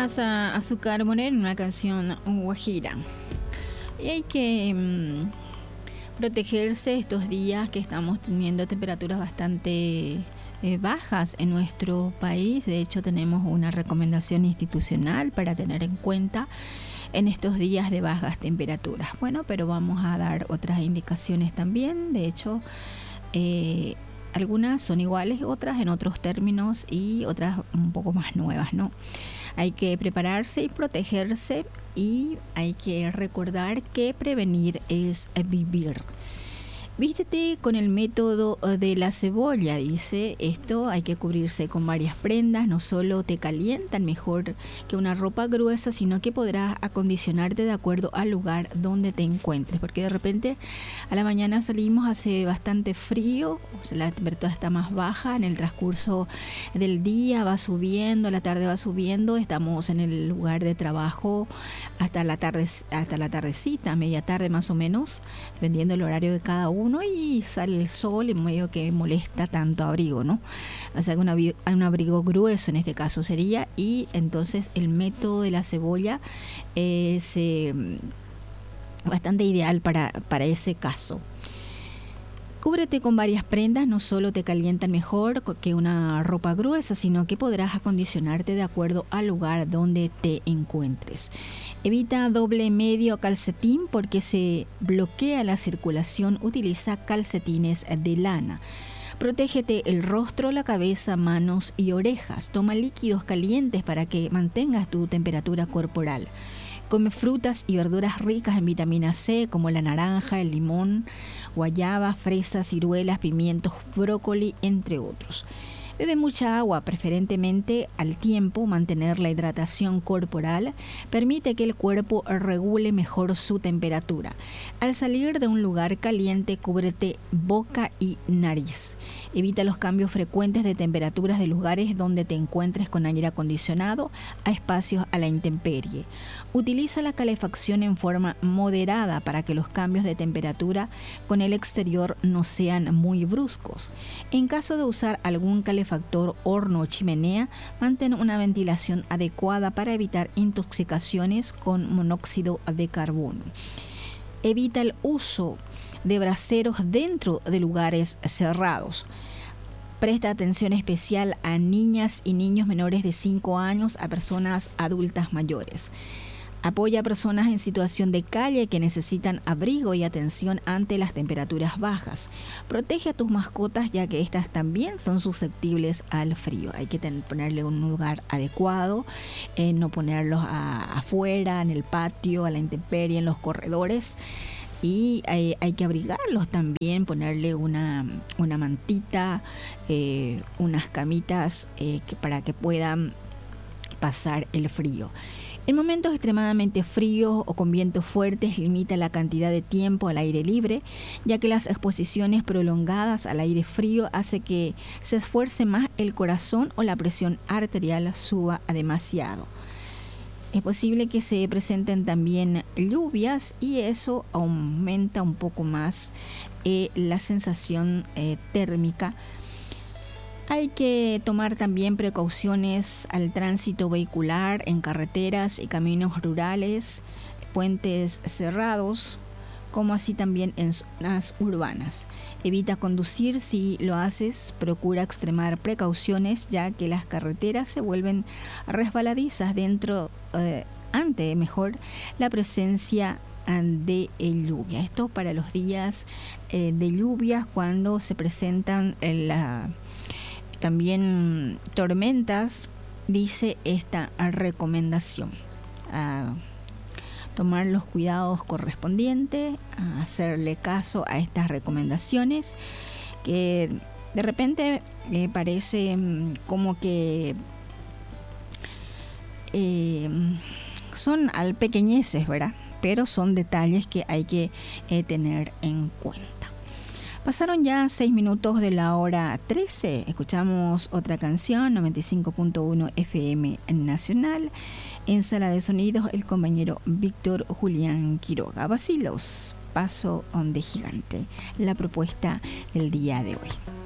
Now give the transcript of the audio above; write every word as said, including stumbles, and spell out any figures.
Escuchabas a Azúcar Moreno, una canción guajira. Y hay que mmm, protegerse estos días que estamos teniendo temperaturas bastante eh, bajas en nuestro país. De hecho, tenemos una recomendación institucional para tener en cuenta en estos días de bajas temperaturas. Bueno, pero vamos a dar otras indicaciones también. De hecho, eh, algunas son iguales, otras en otros términos y otras un poco más nuevas, ¿no? Hay que prepararse y protegerse, y hay que recordar que prevenir es vivir. Vístete con el método de la cebolla, dice. Esto hay que cubrirse con varias prendas. No solo te calientan mejor que una ropa gruesa, sino que podrás acondicionarte de acuerdo al lugar donde te encuentres. Porque de repente a la mañana salimos, hace bastante frío, o sea, la temperatura está más baja. En el transcurso del día va subiendo, la tarde va subiendo. Estamos en el lugar de trabajo hasta la tarde, hasta la tardecita, media tarde más o menos, dependiendo del horario de cada uno. Y sale el sol en medio que molesta tanto abrigo, ¿no? O sea, un abrigo, un abrigo grueso en este caso sería, y entonces el método de la cebolla es eh, bastante ideal para, para ese caso. Cúbrete con varias prendas, no solo te calientan mejor que una ropa gruesa, sino que podrás acondicionarte de acuerdo al lugar donde te encuentres. Evita doble medio calcetín porque se bloquea la circulación. Utiliza calcetines de lana. Protégete el rostro, la cabeza, manos y orejas. Toma líquidos calientes para que mantengas tu temperatura corporal. Come frutas y verduras ricas en vitamina C, como la naranja, el limón, guayaba, fresas, ciruelas, pimientos, brócoli, entre otros. Bebe mucha agua, preferentemente al tiempo. Mantener la hidratación corporal permite que el cuerpo regule mejor su temperatura. Al salir de un lugar caliente, cúbrete boca y nariz. Evita los cambios frecuentes de temperaturas de lugares donde te encuentres con aire acondicionado a espacios a la intemperie. Utiliza la calefacción en forma moderada para que los cambios de temperatura con el exterior no sean muy bruscos. En caso de usar algún calefactor, horno o chimenea, mantén una ventilación adecuada para evitar intoxicaciones con monóxido de carbono. Evita el uso de braseros dentro de lugares cerrados. Presta atención especial a niñas y niños menores de cinco años, a personas adultas mayores. Apoya a personas en situación de calle que necesitan abrigo y atención ante las temperaturas bajas. Protege a tus mascotas, ya que estas también son susceptibles al frío. Hay que tener, ponerle un lugar adecuado, eh, no ponerlos a, afuera, en el patio, a la intemperie, en los corredores. Y hay, hay que abrigarlos también, ponerle una, una mantita, eh, unas camitas eh, que, para que puedan pasar el frío. En momentos extremadamente fríos o con vientos fuertes, limita la cantidad de tiempo al aire libre, ya que las exposiciones prolongadas al aire frío hace que se esfuerce más el corazón o la presión arterial suba demasiado. Es posible que se presenten también lluvias y eso aumenta un poco más eh, la sensación eh, térmica. Hay que tomar también precauciones al tránsito vehicular en carreteras y caminos rurales, puentes cerrados, como así también en zonas urbanas. Evita conducir si lo haces, procura extremar precauciones, ya que las carreteras se vuelven resbaladizas dentro, eh, ante mejor la presencia de lluvia. Esto para los días eh, de lluvias, cuando se presentan en la también tormentas, dice esta recomendación. A tomar los cuidados correspondientes, a hacerle caso a estas recomendaciones que de repente eh, parece como que eh, son al pequeñeces, ¿verdad? Pero son detalles que hay que eh, tener en cuenta. Pasaron ya seis minutos de la hora trece. Escuchamos otra canción, noventa y cinco punto uno F M Nacional. En Sala de Sonidos, el compañero Víctor Julián Quiroga. Vacilos, Paso de Gigante, la propuesta del día de hoy.